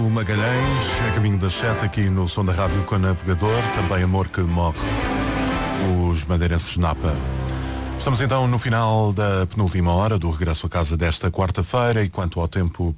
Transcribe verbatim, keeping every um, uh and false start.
Magalhães, a caminho das sete aqui no Som da Rádio com o Navegador, também Amor que Morre, os madeirenses Napa. Estamos então no final da penúltima hora do regresso a casa desta quarta-feira e quanto ao tempo